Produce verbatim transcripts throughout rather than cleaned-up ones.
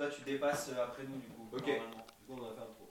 tu dépasses après nous, du coup. Ok. Normalement. Du coup, on va faire un tour.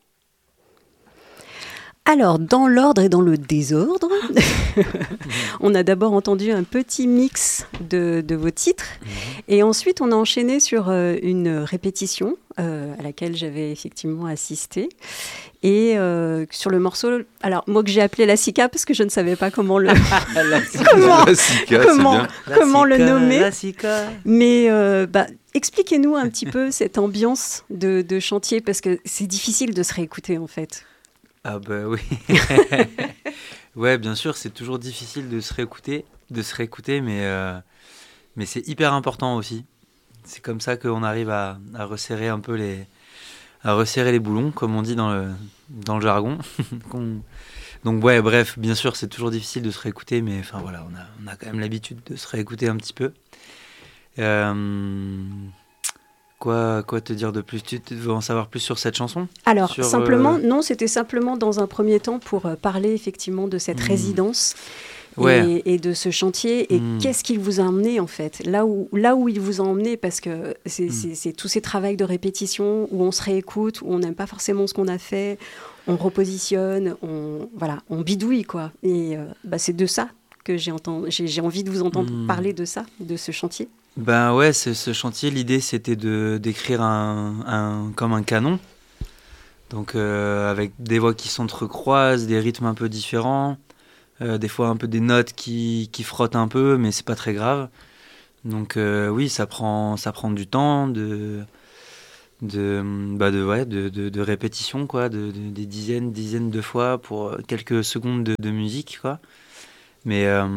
Alors, dans l'ordre et dans le désordre, on a d'abord entendu un petit mix de, de vos titres, mmh. et ensuite on a enchaîné sur euh, une répétition euh, à laquelle j'avais effectivement assisté. Et euh, sur le morceau, alors moi que j'ai appelé la Sika parce que je ne savais pas comment le comment, la Sika, comment, comment la le Sika, nommer. La Sika. Mais euh, bah, expliquez-nous un petit peu cette ambiance de, de chantier parce que c'est difficile de se réécouter en fait. Ah bah oui. Ouais, bien sûr, c'est toujours difficile de se réécouter, de se réécouter, mais euh, mais c'est hyper important aussi. C'est comme ça qu'on arrive à, à resserrer un peu les à resserrer les boulons, comme on dit dans le dans le jargon. Donc ouais, bref, bien sûr, c'est toujours difficile de se réécouter, mais enfin voilà, on a on a quand même l'habitude de se réécouter un petit peu. Euh... Quoi, quoi te dire de plus ? Tu veux en savoir plus sur cette chanson ? Alors, sur, simplement, euh... non, c'était simplement dans un premier temps pour euh, parler effectivement de cette mmh. résidence ouais. et, et de ce chantier. Et mmh. qu'est-ce qu'il vous a emmené, en fait ? Là où, là où il vous a emmené, parce que c'est, mmh. c'est, c'est tous ces travaux de répétition où on se réécoute, où on n'aime pas forcément ce qu'on a fait, on repositionne, on, voilà, on bidouille, quoi. Et euh, bah, c'est de ça que j'ai, entendu, j'ai, j'ai envie de vous entendre mmh. parler de ça, de ce chantier. Ben ouais, ce, ce chantier, l'idée c'était de d'écrire un, un comme un canon, donc euh, avec des voix qui s'entrecroisent, des rythmes un peu différents, euh, des fois un peu des notes qui qui frottent un peu, mais c'est pas très grave. Donc euh, oui, ça prend ça prend du temps de de bah de ouais de de, de répétition quoi, de, de des dizaines dizaines de fois pour quelques secondes de, de musique quoi. Mais euh,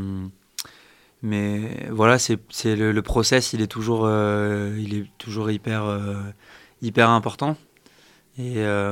Mais voilà, c'est, c'est le, le process, il est toujours, euh, il est toujours hyper, euh, hyper important. Et, euh,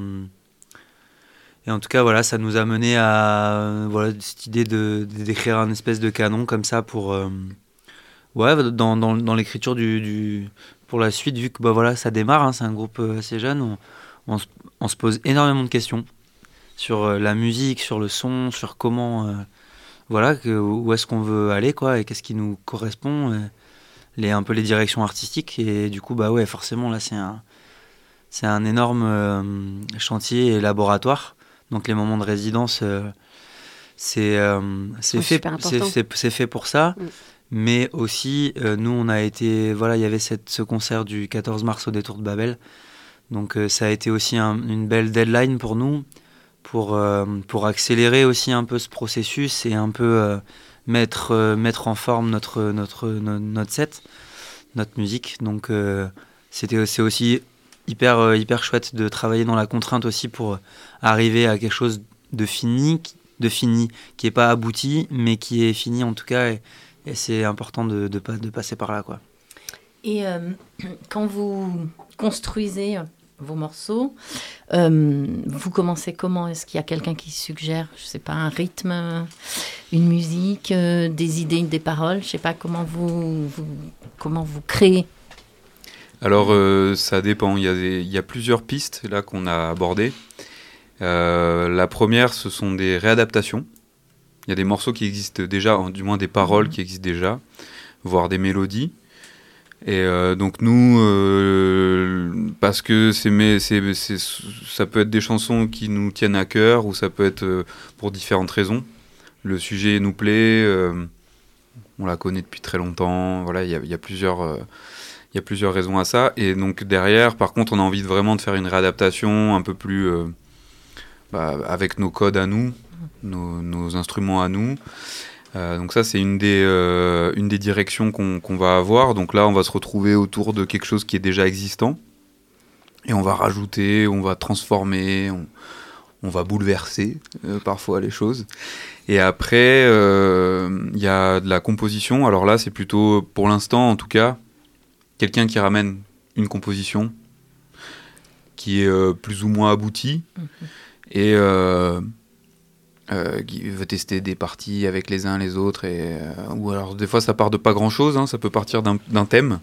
et en tout cas, voilà, ça nous a mené à voilà, cette idée de, de, d'écrire un espèce de canon comme ça pour, euh, ouais, dans, dans, dans l'écriture du, du, pour la suite, vu que bah, voilà, ça démarre, hein, c'est un groupe assez jeune, on, on, se, on se pose énormément de questions sur la musique, sur le son, sur comment... Euh, Voilà, que, où est-ce qu'on veut aller, quoi, et qu'est-ce qui nous correspond, les, un peu les directions artistiques. Et du coup, bah ouais, forcément, là, c'est un, c'est un énorme euh, chantier et laboratoire. Donc, les moments de résidence, euh, c'est, euh, c'est, fait, c'est, c'est, c'est fait pour ça. Mm. Mais aussi, euh, nous, on a été... Voilà, il y avait cette, ce concert du quatorze mars au Détour de Babel. Donc, euh, ça a été aussi un, une belle deadline pour nous. Pour, euh, pour accélérer aussi un peu ce processus et un peu euh, mettre, euh, mettre en forme notre, notre, notre, notre set, notre musique. Donc euh, c'était, c'est aussi hyper, euh, hyper chouette de travailler dans la contrainte aussi pour arriver à quelque chose de fini, de fini qui n'est pas abouti, mais qui est fini en tout cas. Et, et c'est important de, de, de passer par là, quoi. Et euh, quand vous construisez... vos morceaux. Euh, vous commencez comment ? Est-ce qu'il y a quelqu'un qui suggère, je ne sais pas, un rythme, une musique, euh, des idées, des paroles ? Je ne sais pas comment vous, vous, comment vous créez. Alors, euh, ça dépend. Il y a des, il y a plusieurs pistes là qu'on a abordées. Euh, la première, ce sont des réadaptations. Il y a des morceaux qui existent déjà, du moins des paroles qui existent déjà, voire des mélodies. Et euh, donc nous, euh, parce que c'est, mais c'est, c'est, ça peut être des chansons qui nous tiennent à cœur ou ça peut être euh, pour différentes raisons. Le sujet nous plaît, euh, on la connaît depuis très longtemps. Voilà, il y a, y a plusieurs, euh, il y a plusieurs raisons à ça. Et donc derrière, par contre, on a envie de vraiment de faire une réadaptation un peu plus euh, bah, avec nos codes à nous, nos, nos instruments à nous. Euh, donc ça, c'est une des, euh, une des directions qu'on, qu'on va avoir. Donc là, on va se retrouver autour de quelque chose qui est déjà existant. Et on va rajouter, on va transformer, on, on va bouleverser euh, parfois les choses. Et après, il euh, y a de la composition. Alors là, c'est plutôt, pour l'instant en tout cas, quelqu'un qui ramène une composition qui est euh, plus ou moins aboutie. Mmh. Et... Euh, Euh, qui veut tester des parties avec les uns les autres et, euh, ou alors des fois ça part de pas grand chose, hein, ça peut partir d'un, d'un thème,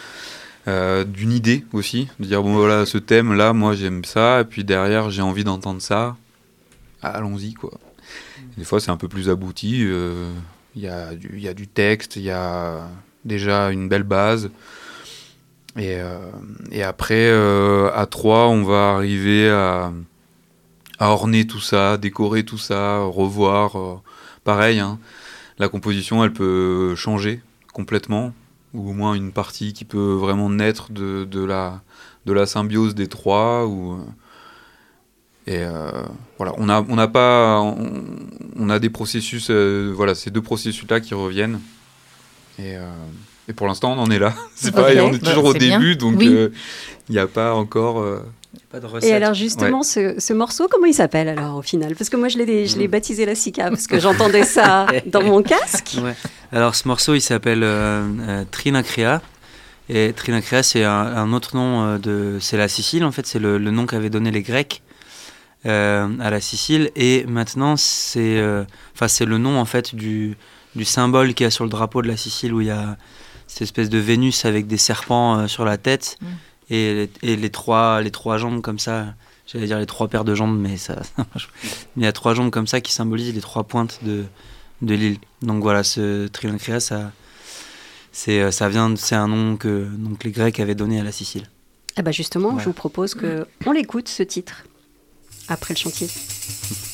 euh, d'une idée aussi, de dire bon voilà ce thème là moi j'aime ça et puis derrière j'ai envie d'entendre ça, allons-y quoi. Et des fois c'est un peu plus abouti, il euh, y, y a du texte, il y a déjà une belle base Et, euh, et après, euh, à trois, on va arriver à, à orner tout ça, décorer tout ça, revoir. Euh, pareil, hein, la composition, elle peut changer complètement, ou au moins une partie qui peut vraiment naître de, de, la, de la symbiose des trois. Ou, et euh, voilà, on a, on a pas, on, on a des processus, euh, voilà, ces deux processus-là qui reviennent. Et, euh, et pour l'instant, on en est là. C'est Ok, pareil, on est bah, toujours au c'est bien. début, donc il Oui. n'y a pas encore. Euh, Pas de recette. Et alors justement, ce, ce morceau, comment il s'appelle alors au final? Parce que moi, je l'ai, je l'ai baptisé la Sika, parce que j'entendais ça dans mon casque. Ouais. Alors ce morceau, il s'appelle euh, euh, Trinacria. Et Trinacria, c'est un, un autre nom euh, de... C'est la Sicile, en fait. C'est le, le nom qu'avaient donné les Grecs euh, à la Sicile. Et maintenant, c'est, euh, enfin, c'est le nom, en fait, du, du symbole qu'il y a sur le drapeau de la Sicile, où il y a cette espèce de Vénus avec des serpents euh, sur la tête. Mm. Et, les, et les, trois, les trois jambes comme ça, j'allais dire les trois paires de jambes, mais ça, il y a trois jambes comme ça qui symbolisent les trois pointes de, de l'île. Donc voilà, ce Trinacria, ça, c'est, ça vient, c'est un nom que donc, les Grecs avaient donné à la Sicile. Eh ben justement, Voilà. je vous propose qu'on l'écoute, ce titre, après le chantier.